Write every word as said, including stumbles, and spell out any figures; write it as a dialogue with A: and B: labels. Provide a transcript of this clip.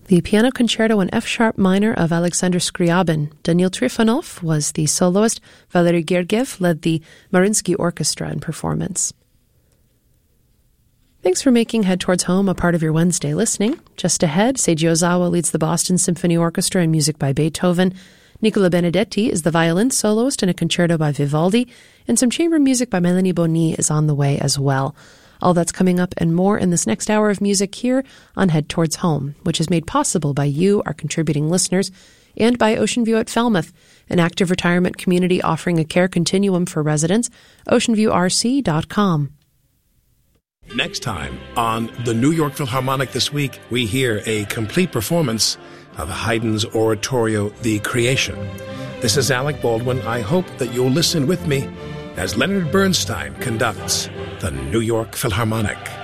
A: The piano concerto in F-sharp minor of Alexander Scriabin. Daniil Trifonov was the soloist. Valery Gergiev led the Mariinsky Orchestra in performance. Thanks for making Head Towards Home a part of your Wednesday listening. Just ahead, Seiji Ozawa leads the Boston Symphony Orchestra in music by Beethoven. Nicola Benedetti is the violin soloist in a concerto by Vivaldi, and some chamber music by Melanie Bonny is on the way as well. All that's coming up and more in this next hour of music here on Head Towards Home, which is made possible by you, our contributing listeners, and by Ocean View at Falmouth, an active retirement community offering a care continuum for residents. ocean view r c dot com.
B: Next time on the New York Philharmonic This Week, we hear a complete performance of Haydn's oratorio, The Creation. This is Alec Baldwin. I hope that you'll listen with me as Leonard Bernstein conducts the New York Philharmonic.